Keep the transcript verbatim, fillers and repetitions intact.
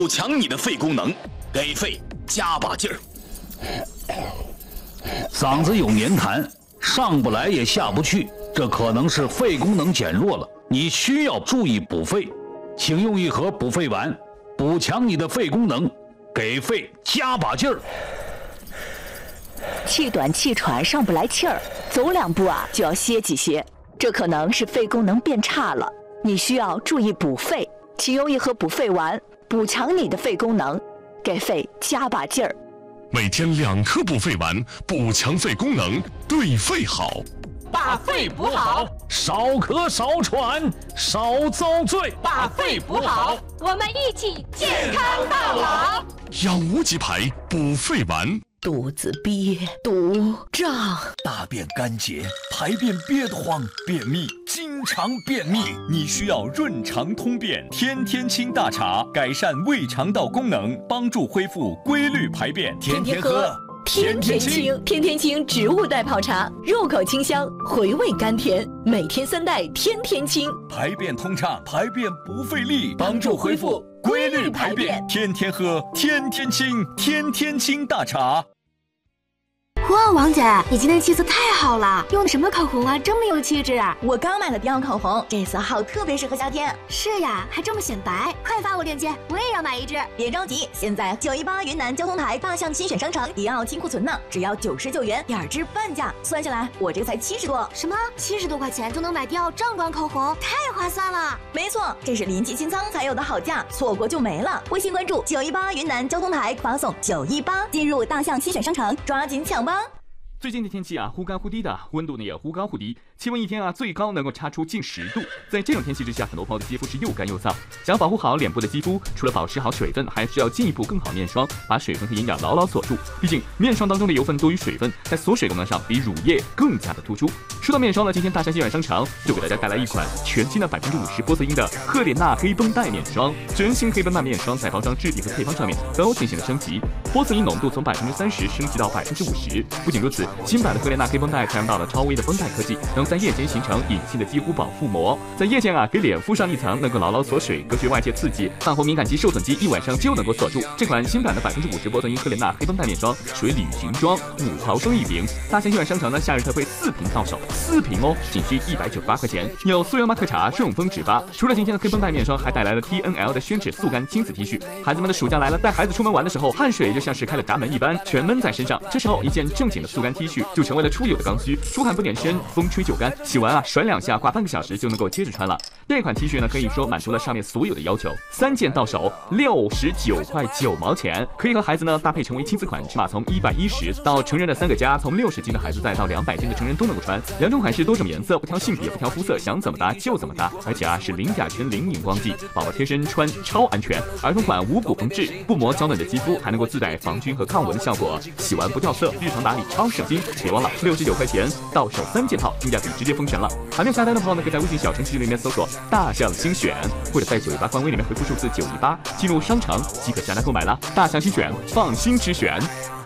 补强你的肺功能，给肺加把劲儿。 嗓子有黏痰，上不来也下不去，这可能是肺功能减弱了，你需要注意补肺。请用一盒补肺丸，补强你的肺功能，给肺加把劲儿。 气短气喘，上不来气儿，走两步啊就要歇几歇，这可能是肺功能变差了，你需要注意补肺。请用一盒补肺丸，补强你的肺功能，给肺加把劲儿。 每天两颗补肺丸，补强肺功能，对肺好。 把肺补好， 少咳少喘，少遭罪。 把肺补好，我们一起健康到老。 养无极牌补肺丸。 肚子憋、肚胀， 大便干结，排便憋得慌，便秘，经常便秘，你需要润肠通便天天清大茶，改善胃肠道功能，帮助恢复规律排便。天天喝， 天天清。天天清植物代泡茶，入口清香，回味甘甜，每天三袋，天天清， 排便通畅，排便不费力，帮助恢复规律排便。天天喝，天天清，天天清大茶。 哇，王姐，你今天气色太好了，用的什么口红啊，这么有气质啊！ 我刚买了迪奥口红，这色号特别适合夏天。 是呀，还这么显白，快发我链接，我也要买一支。 别着急，现在九一八云南交通台大象新选商城迪奥清库存呢，只要九十九元，两支半价，算下来我这才七十多。 什么？七十多块钱就能买迪奥正装口红，太划算了！ 没错，这是临期清仓才有的好价，错过就没了。微信关注九一八云南交通台，发送九一八进入大象新选商城，抓紧抢吧！ 最近的天气啊，忽干忽低的，温度呢也忽高忽低，气温一天啊最高能够差出近十度。在这种天气之下，很多朋友的肌肤是又干又燥。想要保护好脸部的肌肤，除了保持好水分，还需要进一步更好面霜，把水分和营养牢牢锁住。毕竟面霜当中的油分多于水分，在锁水功能上比乳液更加的突出。说到面霜呢，今天大山西软商城就给大家带来一款全新的百分之五十玻色因的赫莲娜黑绷带面霜。全新黑绷带面霜在包装质地和配方上面都进行了升级，玻色因浓度从百分之三十升级到百分之五十。不仅如此，新版的赫莲娜黑绷带采用到了超微的绷带科技，能在夜间形成隐性的肌肤保护膜，在夜间啊给脸敷上一层，能够牢牢锁水，隔绝外界刺激，泛红敏感肌、受损肌一晚上就能够锁住。这款新版的百分之五十玻色因赫莲娜黑绷带面霜属于旅行装，五毫升一瓶。大山西软商城呢夏日特惠四瓶到手，四瓶哦，仅需一百九十八块钱。有素颜玛可茶、顺丰纸发。除了今天的黑绷带面霜，还带来了 T N L 的宣纸速干亲子 T 恤。孩子们的暑假来了，带孩子出门玩的时候，汗水就像是开了闸门一般，全闷在身上。这时候一件正经的速干 T 恤就成为了出游的刚需，出汗不点身，风吹就干，洗完啊甩两下，挂半个小时就能够接着穿了。这款 T 恤呢，可以说满足了上面所有的要求，三件到手，六十九块九毛钱，可以和孩子呢搭配成为亲子款，尺码从一百一十到成人的三个加，从六十斤的孩子再到两百斤的成人都能够穿。两种款式，多种颜色，不挑性别，不挑肤色，想怎么搭就怎么搭，而且啊是零甲醛、零荧光剂，宝宝贴身穿超安全。儿童款无骨缝制，不磨娇嫩的肌肤，还能够自带防菌和抗蚊的效果，洗完不掉色，日常打理超省心。别忘了六十九块钱到手三件套，性价比直接封神了。还没有下单的朋友呢，可以在微信小程序里面搜索大象新选，或者在九一八官微里面回复数字九一八，进入商城即可下单购买了。大象新选，放心之选。